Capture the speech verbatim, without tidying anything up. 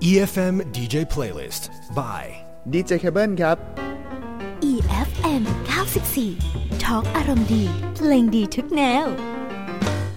อี เอฟ เอ็ม ดี เจ Playlist by ดี เจ Cable ครับอี เอฟ เอ็ม เก้าสิบสี่ ทอล์กอารมณ์ดีเพลงดีทุกแนว